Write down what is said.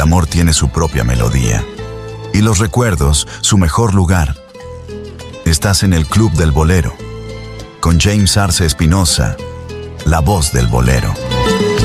amor tiene su propia melodía y los recuerdos su mejor lugar. Estás en el Club del Bolero, con James Arce Espinosa, la voz del bolero.